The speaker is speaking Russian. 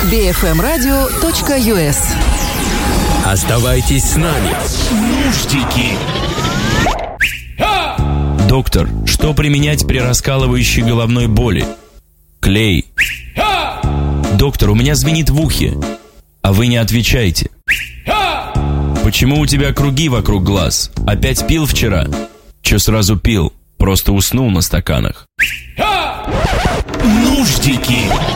bfmradio.us. Оставайтесь с нами. Нуждики. Доктор, что применять при раскалывающей головной боли? Клей. Доктор, у меня звенит в ухе, а вы не отвечаете. Почему у тебя круги вокруг глаз? Опять пил вчера? Че сразу пил? Просто уснул на стаканах. Нуждики.